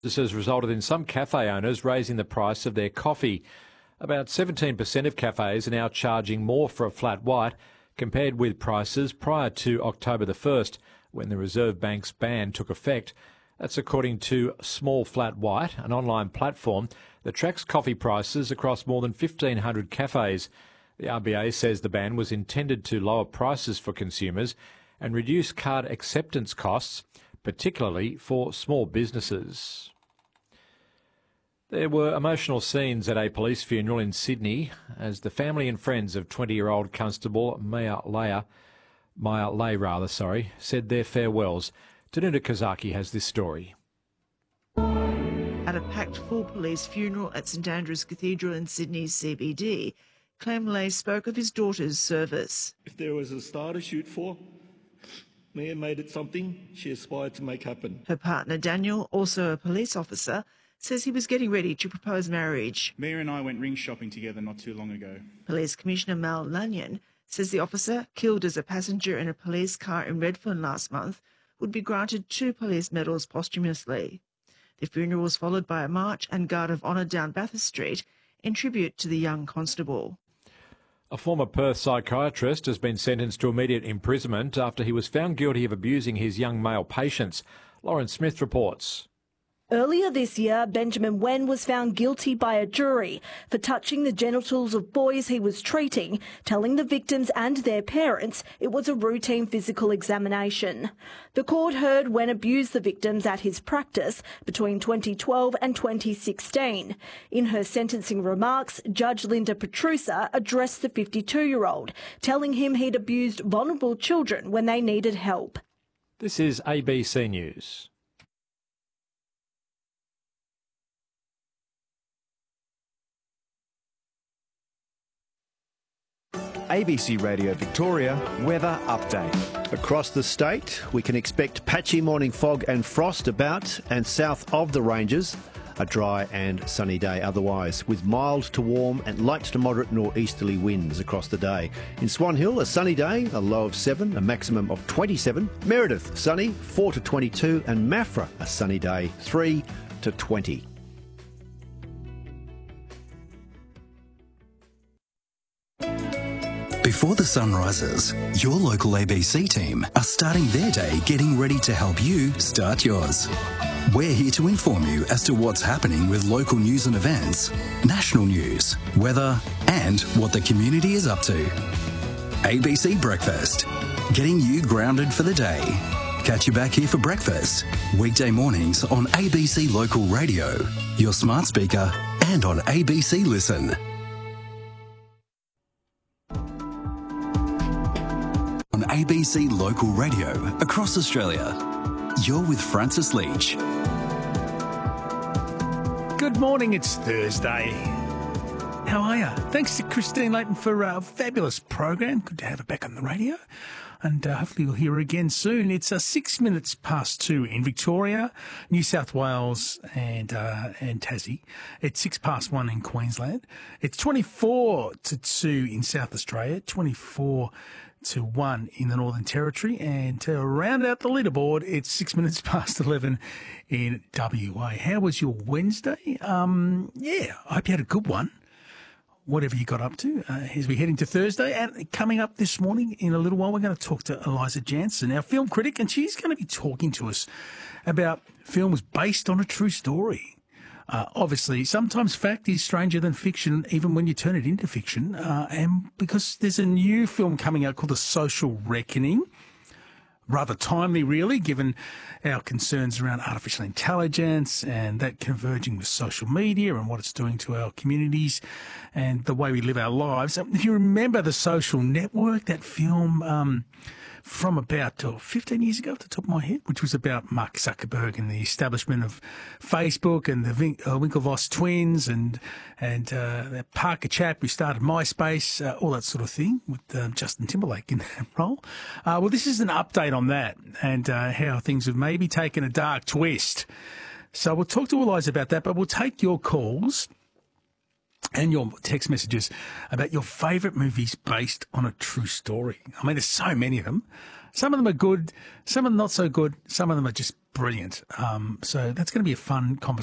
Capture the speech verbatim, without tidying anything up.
This has resulted in some cafe owners raising the price of their coffee. About seventeen percent of cafes are now charging more for a flat white compared with prices prior to October the first, when the Reserve Bank's ban took effect. That's according to Small Flat White, an online platform that tracks coffee prices across more than fifteen hundred cafes. The R B A says the ban was intended to lower prices for consumers and reduce card acceptance costs, particularly for small businesses. There were emotional scenes at a police funeral in Sydney as the family and friends of twenty-year-old Constable Maya Leah, Maya Lay rather, sorry, said their farewells. Danuta Kazaki has this story. At a packed full police funeral at St Andrew's Cathedral in Sydney's C B D, Clem Lay spoke of his daughter's service. If there was a star to shoot for, Mia made it something she aspired to make happen. Her partner Daniel, also a police officer, says he was getting ready to propose marriage. Mia and I went ring shopping together not too long ago. Police Commissioner Mal Lanyon says the officer, killed as a passenger in a police car in Redfern last month, would be granted two police medals posthumously. The funeral was followed by a march and guard of honour down Bathurst Street in tribute to the young constable. A former Perth psychiatrist has been sentenced to immediate imprisonment after he was found guilty of abusing his young male patients. Lauren Smith reports. Earlier this year, Benjamin Wen was found guilty by a jury for touching the genitals of boys he was treating, telling the victims and their parents it was a routine physical examination. The court heard Wen abused the victims at his practice between twenty twelve and twenty sixteen. In her sentencing remarks, Judge Linda Petrusa addressed the fifty-two-year-old, telling him he'd abused vulnerable children when they needed help. This is A B C News. A B C Radio Victoria weather update. Across the state, we can expect patchy morning fog and frost about and south of the ranges. A dry and sunny day otherwise, with mild to warm and light to moderate northeasterly winds across the day. In Swan Hill, a sunny day, a low of seven, a maximum of twenty-seven. Meredith, sunny, four to twenty-two, and Maffra, a sunny day, three to twenty. Before the sun rises, your local A B C team are starting their day getting ready to help you start yours. We're here to inform you as to what's happening with local news and events, national news, weather, and what the community is up to. A B C Breakfast, getting you grounded for the day. Catch you back here for breakfast, weekday mornings on A B C Local Radio, your smart speaker, and on A B C Listen. On A B C Local Radio across Australia. You're with Francis Leach. Good morning, it's Thursday. How are you? Thanks to Christine Leighton for a fabulous program. Good to have her back on the radio. And uh, hopefully we'll hear her again soon. It's uh, six minutes past two in Victoria, New South Wales and uh, and Tassie. It's six past one in Queensland. It's twenty-four to two in South Australia, twenty-four to one in the Northern Territory, and to round out the leaderboard, it's six minutes past eleven in W A. How was your Wednesday? Um, yeah, I hope you had a good one, whatever you got up to, uh, as we head into Thursday. And coming up this morning, in a little while, we're going to talk to Eliza Jansen, our film critic, and she's going to be talking to us about films based on a true story. Uh, obviously, sometimes fact is stranger than fiction, even when you turn it into fiction. Uh, and because there's a new film coming out called The Social Reckoning, rather timely, really, given our concerns around artificial intelligence and that converging with social media and what it's doing to our communities and the way we live our lives. If you remember The Social Network, that film um, from about oh, fifteen years ago, off the top of my head, which was about Mark Zuckerberg and the establishment of Facebook and the Vin- uh, Winklevoss twins and and uh, that Parker chap who started MySpace, uh, all that sort of thing, with uh, Justin Timberlake in that role. Uh, well, this is an update on that and uh, how things have maybe taken a dark twist. So we'll talk to Eliza about that, but we'll take your calls and your text messages about your favourite movies based on a true story. I mean, there's so many of them. Some of them are good, some of them not so good, some of them are just brilliant. Um, so that's going to be a fun conversation.